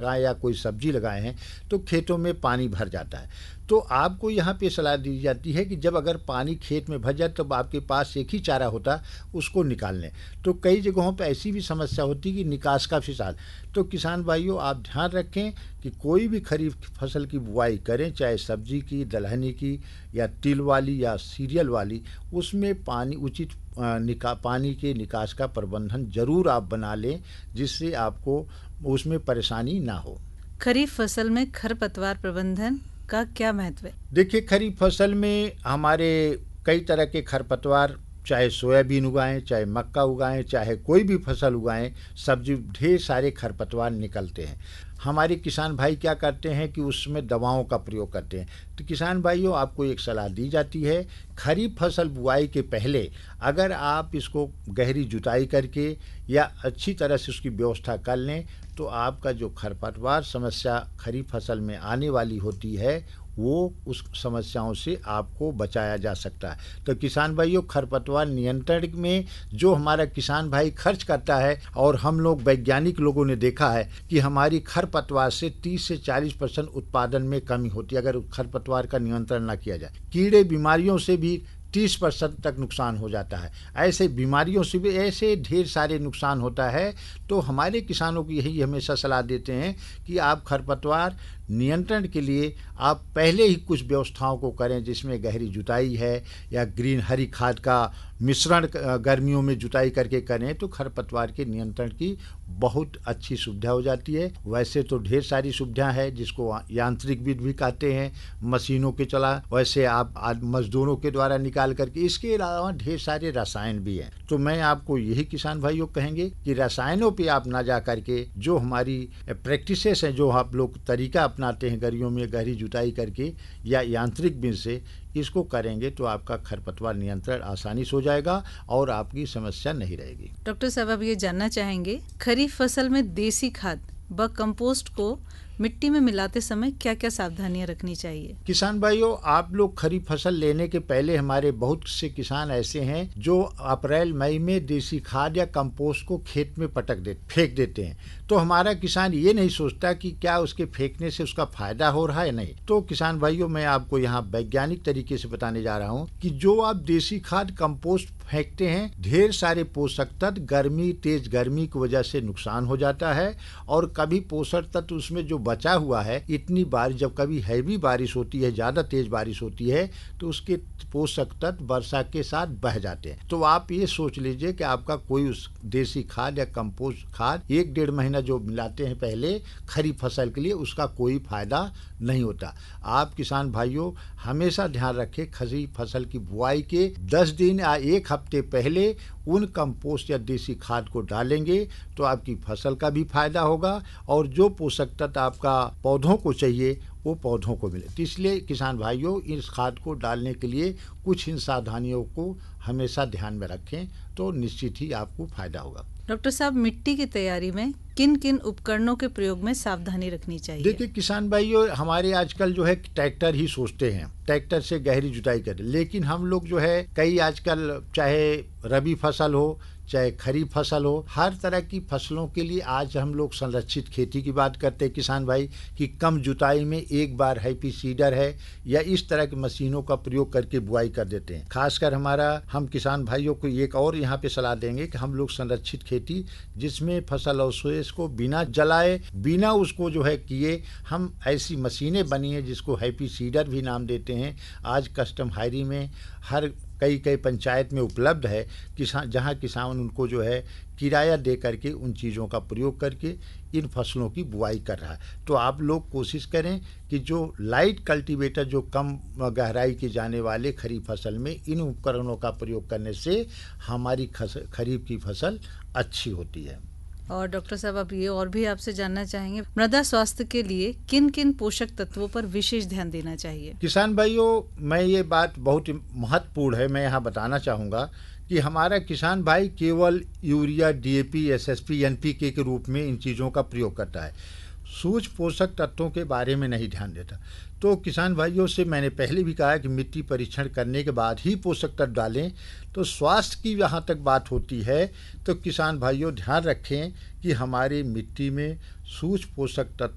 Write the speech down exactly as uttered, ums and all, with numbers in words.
लगाएं या कोई सब्जी लगाए हैं तो खेतों में पानी भर जाता है। तो आपको यहाँ पे सलाह दी जाती है कि जब अगर पानी खेत में भर जाए तब आपके पास एक ही चारा होता, उसको निकाल लें। तो कई जगहों पे ऐसी भी समस्या होती है कि निकास का फिसाद। तो किसान भाइयों, आप ध्यान रखें कि कोई भी खरीफ फसल की बुआई करें, चाहे सब्जी की, दलहनी की या तिल वाली या सीरियल वाली, उसमें पानी उचित निका पानी के निकास का प्रबंधन जरूर आप बना लें, जिससे आपको उसमें परेशानी ना हो। खरीफ फसल में खरपतवार प्रबंधन का क्या महत्व है? देखिए, खरीफ फसल में हमारे कई तरह के खरपतवार, चाहे सोयाबीन उगाएं, चाहे मक्का उगाएं, चाहे कोई भी फसल उगाएं, सब्जी, ढेर सारे खरपतवार निकलते हैं। हमारे किसान भाई क्या करते हैं कि उसमें दवाओं का प्रयोग करते हैं। तो किसान भाइयों, आपको एक सलाह दी जाती है, खरीफ फसल बुआई के पहले अगर आप इसको गहरी जुताई करके या अच्छी तरह से उसकी व्यवस्था कर लें तो आपका जो खरपतवार समस्या खरीफ फसल में आने वाली होती है वो उस समस्याओं से आपको बचाया जा सकता है। तो किसान भाइयों, खरपतवार नियंत्रण में जो हमारा किसान भाई खर्च करता है, और हम लोग वैज्ञानिक लोगों ने देखा है कि हमारी खरपतवार से तीस से चालीस परसेंट उत्पादन में कमी होती है अगर खरपतवार का नियंत्रण ना किया जाए। कीड़े बीमारियों से भी तीस परसेंट तक नुकसान हो जाता है। ऐसे बीमारियों से भी ऐसे ढेर सारे नुकसान होता है। तो हमारे किसानों को यही हमेशा सलाह देते हैं कि आप खरपतवार नियंत्रण के लिए आप पहले ही कुछ व्यवस्थाओं को करें, जिसमें गहरी जुताई है या ग्रीन हरी खाद का मिश्रण गर्मियों में जुताई करके करें तो खरपतवार के नियंत्रण की बहुत अच्छी सुविधा हो जाती है। वैसे तो ढेर सारी सुविधा है जिसको यांत्रिक विधि भी कहते हैं, मशीनों के चला, वैसे आप मजदूरों के द्वारा निकाल करके, इसके अलावा ढेर सारे रसायन भी हैं। तो मैं आपको यही किसान भाइयों कहेंगे कि रसायनों पे आप ना जा करके जो हमारी प्रैक्टिसेस हैं, जो आप लोग तरीका अपनाते हैं गर्मियों में गहरी जुताई करके या यांत्रिक विधि से, इसको करेंगे तो आपका खरपतवार नियंत्रण आसानी से हो जाएगा और आपकी समस्या नहीं रहेगी। डॉक्टर साहब, अब ये जानना चाहेंगे, खरीफ फसल में देसी खाद व कंपोस्ट को मिट्टी में मिलाते समय क्या क्या सावधानियां रखनी चाहिए? किसान भाइयों, आप लोग खरीफ फसल लेने के पहले, हमारे बहुत से किसान ऐसे हैं जो अप्रैल मई में देसी खाद या कंपोस्ट को खेत में पटक दे फेंक देते हैं। तो हमारा किसान ये नहीं सोचता कि क्या उसके फेंकने से उसका फायदा हो रहा है, नहीं। तो किसान भाइयों, मैं आपको यहाँ वैज्ञानिक तरीके से बताने जा रहा हूँ कि जो आप देसी खाद कंपोस्ट फेंकते हैं, ढेर सारे पोषक तत्व गर्मी तेज गर्मी की वजह से नुकसान हो जाता है, और कभी पोषक तत्व उसमें जो बचा हुआ है, इतनी बारिश, जब कभी हैवी बारिश होती है, ज़्यादा तेज बारिश होती है, तो उसके पोषक तत्व वर्षा के साथ बह जाते हैं। तो आप ये सोच लीजिए कि आपका कोई उस देसी खाद या कंपोस्ट खाद एक डेढ़ महीना जो मिलाते हैं पहले खरीफ फसल के लिए, उसका कोई फायदा नहीं होता। आप किसान भाइयों हमेशा ध्यान रखें, खरीफ फसल की बुआई के दस दिन या एक हफ्ते पहले उन कंपोस्ट या देसी खाद को डालेंगे तो आपकी फसल का भी फायदा होगा, और जो पोषक तत्व आपका पौधों को चाहिए वो पौधों को मिले। तो इसलिए किसान भाइयों, इस खाद को डालने के लिए कुछ इन सावधानियों को हमेशा ध्यान में रखें तो निश्चित ही आपको फायदा होगा। डॉक्टर साहब, मिट्टी की तैयारी में किन किन उपकरणों के प्रयोग में सावधानी रखनी चाहिए? देखिए किसान भाइयों, हमारे आजकल जो है ट्रैक्टर ही सोचते हैं, ट्रैक्टर से गहरी जुताई करें, लेकिन हम लोग जो है कई आजकल, चाहे रबी फसल हो चाहे खरीफ फसल हो, हर तरह की फसलों के लिए आज हम लोग संरक्षित खेती की बात करते हैं किसान भाई, कि कम जुताई में एक बार हैप्पी सीडर है या इस तरह की मशीनों का प्रयोग करके बुआई कर देते हैं। खासकर हमारा हम किसान भाइयों को एक और यहाँ पे सलाह देंगे कि हम लोग संरक्षित खेती, जिसमें फसल अवशेष को बिना जलाए, बिना उसको जो है किए, हम ऐसी मशीनें बनी हैं जिसको हैप्पी सीडर भी नाम देते हैं। आज कस्टम हायरी में हर कई कई पंचायत में उपलब्ध है, किसान जहां किसान उनको जो है किराया दे करके उन चीज़ों का प्रयोग करके इन फसलों की बुआई कर रहा है। तो आप लोग कोशिश करें कि जो लाइट कल्टीवेटर, जो कम गहराई के जाने वाले खरीफ फसल में, इन उपकरणों का प्रयोग करने से हमारी खरीफ की फसल अच्छी होती है। और डॉक्टर साहब, अब ये और भी आपसे जानना चाहेंगे, मृदा स्वास्थ्य के लिए किन किन पोषक तत्वों पर विशेष ध्यान देना चाहिए? किसान भाइयों, मैं ये बात बहुत महत्वपूर्ण है, मैं यहाँ बताना चाहूँगा कि हमारा किसान भाई केवल यूरिया, डीएपी, एसएसपी, एनपीके के रूप में इन चीज़ों का प्रयोग करता है, सूक्ष्म पोषक तत्वों के बारे में नहीं ध्यान देता। तो किसान भाइयों से मैंने पहले भी कहा कि मिट्टी परीक्षण करने के बाद ही पोषक तत्व डालें। तो स्वास्थ्य की यहाँ तक बात होती है तो किसान भाइयों ध्यान रखें कि हमारी मिट्टी में सूक्ष्म पोषक तत्व